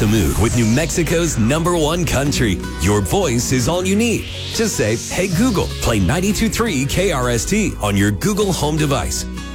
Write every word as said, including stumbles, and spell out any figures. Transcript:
the mood with New Mexico's number one country. Your voice is all you need. Just say, hey Google, play ninety-two point three K R S T on your Google Home device.